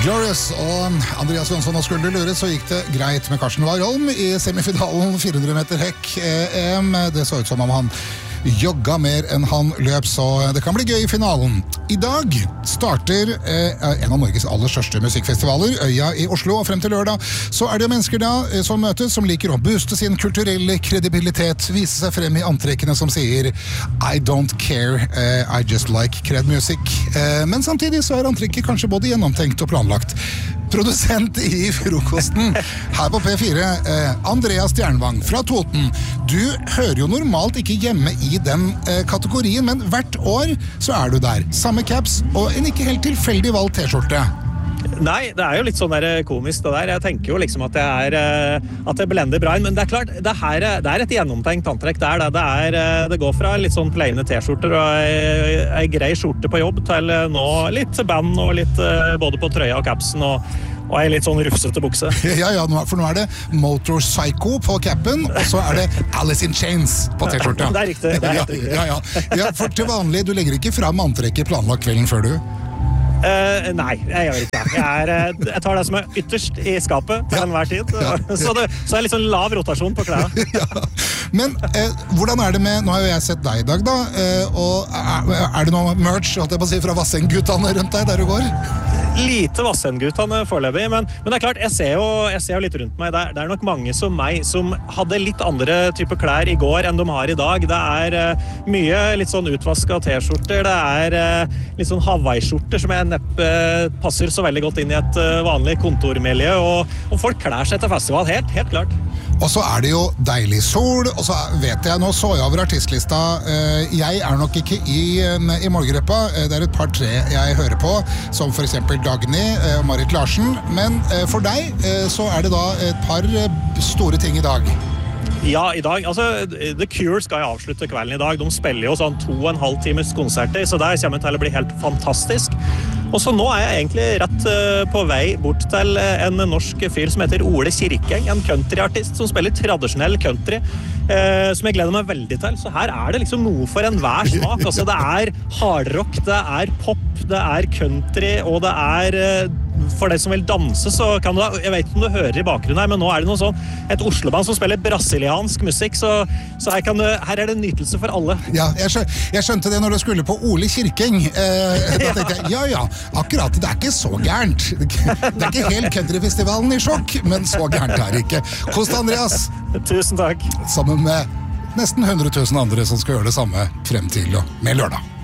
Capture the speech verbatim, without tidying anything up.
Glorious og Andreas Jonsson, og skulle du lure, så gikk det greit med Karsten Warholm i semifinalen fire hundre meter hekk E M. Det så ut som om han jogga mer enn han løp, så det kan bli gøy i finalen. I dag starter eh, en av Norges aller største musikkfestivaler, Øya i Oslo, og frem til lørdag så er det jo mennesker da eh, som møtes, som liker å booste sin kulturelle kredibilitet, vise seg frem i antrekkene som sier I don't care, eh, I just like cred music. Eh, men samtidig så er antrekket kanskje både gjennomtenkt og planlagt. Produsent i frokosten her på P fire, eh, Andreas Stjernvang fra Toten. Du hører jo normalt ikke hjemme i den eh, kategorien, men hvert år så er du der. Samme caps og en ikke helt tilfeldig valgt t-skjorte. Nei, det er jo litt sånn der komisk det der. Jeg tenker jo liksom at det er at det blender bra inn, men det er klart, det, her, det er et gjennomtenkt antrekk. Det, er det. Det, er, det går fra litt sånn plaine t-skjorter og ei, ei grei skjorte på jobb til nå litt band og litt både på trøya og capsen og, og ei litt sånn rufsete bukse. Ja, ja, for nå er det Motor Psycho på cappen, og så er det Alice in Chains på t-skjorta. Det er riktig, det er helt riktig. Ja, ja, ja. Ja, for til vanlig, du legger ikke fram antrekket planlagt kvelden før du? Uh, nei, jeg gjør ikke det. Jeg, er, jeg tar det som er ytterst i skapet til enhver tid. Ja, ja. Så, det, så er litt sånn lav rotasjon på klærne. Ja. Men eh, hvordan er det med, nå har jo jeg sett deg i dag da, eh, og er, er det noe merch, holdt jeg på å si, fra Vassendgutane rundt deg der du går? Lite Vassendgutane foreløpig, men, men det er klart, jeg ser jo, jeg ser jo litt rundt meg. Det er, det er nok mange som meg som hadde litt andre typer klær i går enn de har i dag. Det er uh, mye litt sånn utvasket t-skjorter, det er uh, litt sånn Hawaii-skjorter som jeg neppe passer så veldig godt inn i et uh, vanlig kontormiljø, og, og folk klær seg til festival, helt, helt klart. Og så er det jo deilig sol, og så vet jeg, nå så jeg over artistlista, jeg er nok ikke i, i målgruppa, det er et par tre jeg hører på, som for eksempel Dagny og Marit Larsen, men for deg så er det da et par store ting i dag. Ja, i dag, altså The Cure skal jo avslutte kvelden i dag. De spiller jo sånn to og en halv times konserter, så det kommer til å bli helt fantastisk. Og så nå er jeg egentlig rett på vei bort til en norsk fyr som heter Ole Kirkeng, en countryartist som spiller tradisjonell country, eh, som jeg gleder meg veldig til. Så her er det liksom noe for enhver smak. Altså, det er hardrock, det er pop, det er country, og det er for deg som vil danse, så kan du, jeg vet ikke om du hører i bakgrunnen her, men nå er det noe sånn, et Oslo-band som spiller brasiliansk musikk, så, så her, kan du, her er det nytelse for alle. Ja, jeg, skjø, jeg skjønte det når du skulle på Ole Kirkeng. Eh, da tenkte jeg, ja, ja, akkurat, det er ikke så gærent. Det er ikke helt countryfestivalen i sjokk, men så gærent er det ikke. Kost Andreas. Tusen takk. Sammen med nesten hundre tusen andre som skal gjøre det samme frem til og med lørdag.